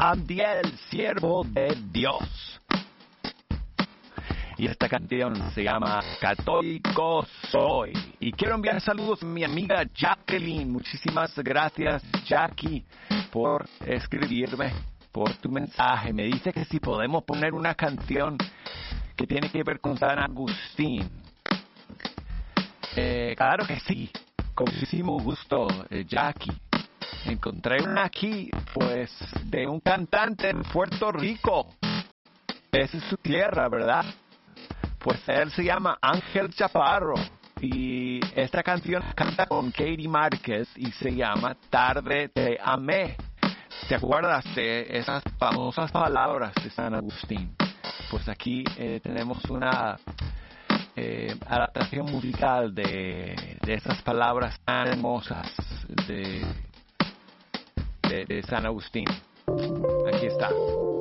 Abdiel, siervo de Dios. Y esta canción se llama Católico Soy. Y quiero enviar saludos a mi amiga Jacqueline. Muchísimas gracias, Jackie, por escribirme, por tu mensaje. Me dice que si podemos poner una canción que tiene que ver con San Agustín. Claro que sí, con muchísimo gusto, Jackie. Encontré una aquí, pues, de un cantante en Puerto Rico. Esa es su tierra, ¿verdad? Pues él se llama Ángel Chaparro. Y esta canción canta con Katie Márquez y se llama Tarde te amé. ¿Te acuerdas de esas famosas palabras de San Agustín? Pues aquí tenemos una adaptación musical de esas palabras tan hermosas de San Agustín. Aquí está.